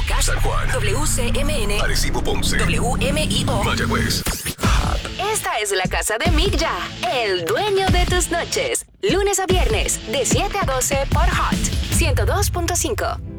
Carolina, San Juan, WCMN, Arecibo, Ponce, WMIO. Mayagüez. Esta es la casa de Mick Ya, el dueño de tus noches. Lunes a viernes, de 7 a 12 por Hot 102.5.